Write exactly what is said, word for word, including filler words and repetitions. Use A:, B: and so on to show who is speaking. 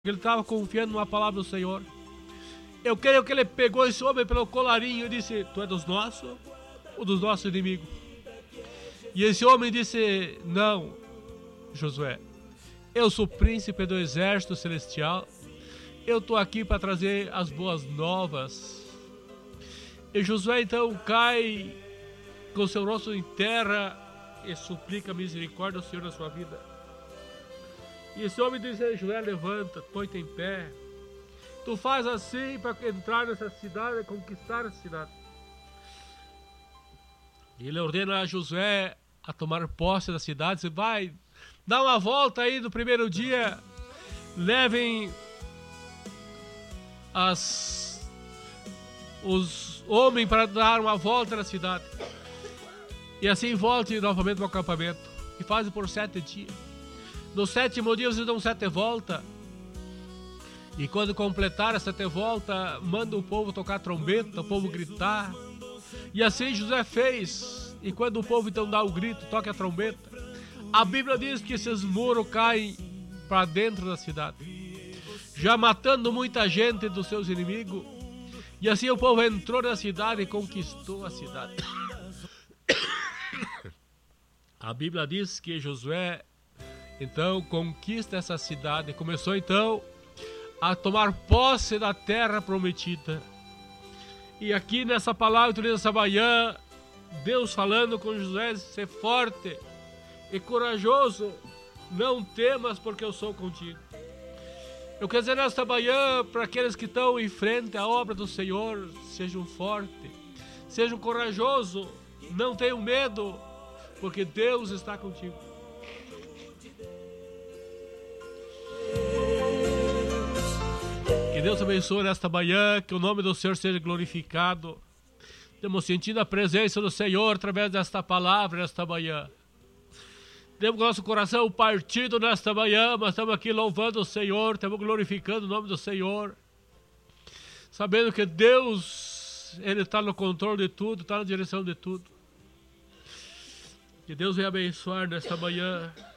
A: Ele estava confiando numa palavra do Senhor. Eu creio que ele pegou esse homem pelo colarinho e disse: tu é dos nossos ou dos nossos inimigos? E esse homem disse: não, Josué, eu sou príncipe do exército celestial. Eu estou aqui para trazer as boas novas. E Josué então cai com seu rosto em terra e suplica misericórdia ao Senhor na sua vida. E esse homem diz: Josué, levanta, põe-te em pé. Tu faz assim para entrar nessa cidade e conquistar a cidade. E ele ordena a Josué a tomar posse da cidade. Você vai, dá uma volta aí no primeiro dia. Levem as, os homens para dar uma volta na cidade. E assim volte novamente para o acampamento. E fazem por sete dias. No sétimo dia vocês dão sete voltas. E quando completar as sete voltas, manda o povo tocar trombeta, o povo gritar. E assim José fez. E quando o povo então dá o grito, toca a trombeta, a Bíblia diz que esses muros caem para dentro da cidade, já matando muita gente dos seus inimigos. E assim o povo entrou na cidade e conquistou a cidade. A Bíblia diz que Josué então conquista essa cidade. Começou então a tomar posse da terra prometida. E aqui nessa palavra que nessa manhã, Deus falando com Josué: ser forte e corajoso, não temas, porque eu sou contigo. Eu quero dizer nesta manhã para aqueles que estão em frente à obra do Senhor: sejam fortes, sejam corajosos, não tenham medo, porque Deus está contigo. Que Deus abençoe nesta manhã, que o nome do Senhor seja glorificado. Estamos sentindo a presença do Senhor através desta palavra nesta manhã. Temos nosso coração partido nesta manhã, mas estamos aqui louvando o Senhor, estamos glorificando o nome do Senhor, sabendo que Deus, Ele está no controle de tudo, está na direção de tudo. Que Deus venha abençoar nesta manhã.